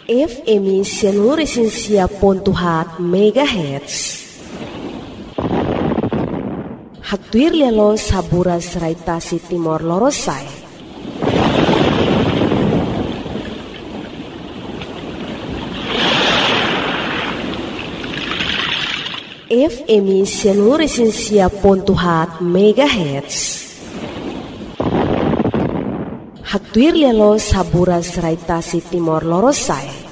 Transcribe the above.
FM Sianuresinsia.4 MHz. Hagtuir lialo saburas raitasi Timor Lorosai. FM Sianuresinsia.4 MHz. Hagtuir lialo saburas raitasi Timor Lorosai.